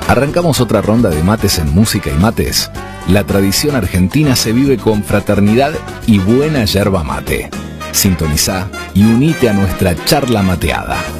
Arrancamos otra ronda de mates en Música y Mates. La tradición argentina se vive con fraternidad y buena yerba mate. Sintonizá y unite a nuestra charla mateada.